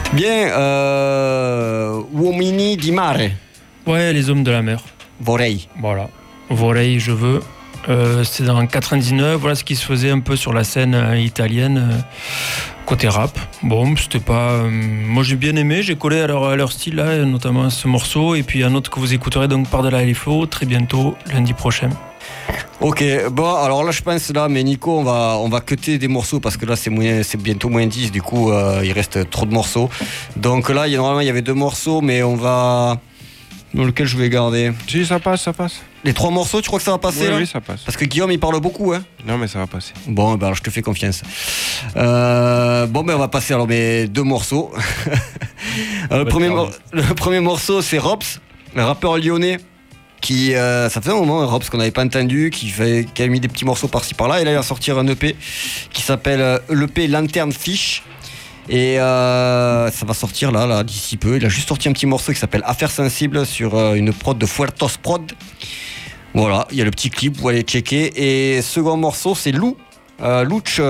Bien, Uomini di Mare. Ouais, les hommes de la mer. Vorrei. Voilà. Vorrei, je veux. C'est dans 99, voilà ce qui se faisait un peu sur la scène italienne, côté rap. Bon, c'était pas... moi j'ai bien aimé, j'ai collé à leur style là, notamment à ce morceau, et puis un autre que vous écouterez donc par-delà les flots, très bientôt, lundi prochain. Ok, bon alors là je pense là, mais Nico on va cutter des morceaux parce que là c'est bientôt moins 10, du coup il reste trop de morceaux. Donc là normalement il y avait 2 morceaux, mais on va... Dans lequel je vais garder. Si, ça passe. Les 3 morceaux, tu crois que ça va passer là ? Oui, ça passe. Parce que Guillaume il parle beaucoup, hein. Non, mais ça va passer. Bon, ben alors je te fais confiance. Bon, ben on va passer alors mes 2 morceaux. Le premier morceau c'est Rops, le rappeur lyonnais qui, ça faisait un moment, Rops qu'on n'avait pas entendu, qui a mis des petits morceaux par-ci par-là, et là il va sortir un EP qui s'appelle l'EP Lanterne Fish. Et ça va sortir là d'ici peu. Il a juste sorti un petit morceau qui s'appelle Affaires sensibles sur une prod de Fuertos Prod. Voilà, il y a le petit clip, vous allez checker. Et second morceau c'est Lou. Louch,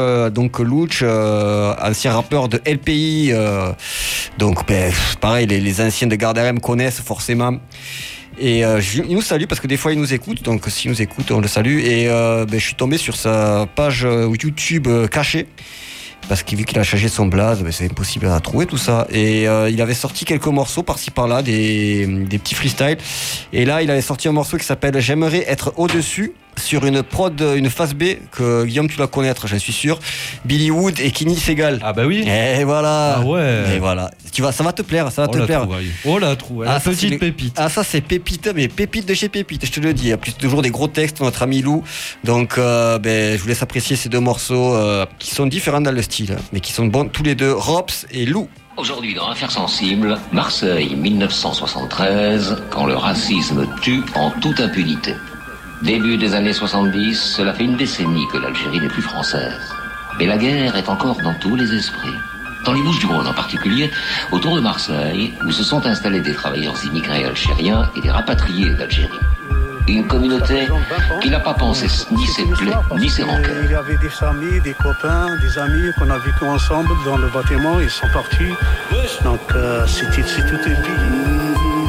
ancien rappeur de LPI. Donc pareil, les anciens de Garde RM connaissent forcément. Et il nous salue parce que des fois il nous écoute, donc s'il nous écoute on le salue. Et je suis tombé sur sa page YouTube cachée. Parce que vu qu'il a changé son blaze, c'est impossible à trouver tout ça. Et il avait sorti quelques morceaux par-ci par-là, des petits freestyles. Et là, il avait sorti un morceau qui s'appelle J'aimerais être au-dessus, sur une prod, une phase B, que Guillaume tu dois connaître, j'en suis sûr. Billy Wood et Kenny Segal. Ah bah oui. Et voilà. Ah ouais. Et voilà. Ça va te plaire, ça va te plaire. Oh la trouvaille. La petite pépite. Ah ça c'est pépite, mais pépite de chez pépite, je te le dis. Il y a toujours des gros textes, notre ami Lou. Donc je vous laisse apprécier ces 2 morceaux qui sont différents dans le style, mais qui sont bons tous les deux, Rops et Lou. Aujourd'hui dans Affaires sensibles, Marseille 1973, quand le racisme tue en toute impunité. Début des années 70, cela fait une décennie que l'Algérie n'est plus française. Mais la guerre est encore dans tous les esprits. Dans les Bouches-du-Rhône en particulier, autour de Marseille, où se sont installés des travailleurs immigrés algériens et des rapatriés d'Algérie. Une communauté qui n'a pas pensé ni ses plaies, ni ses rancœurs. Il y avait des familles, des copains, des amis qu'on a vécu ensemble dans le bâtiment, ils sont partis. Donc c'est tout est dit.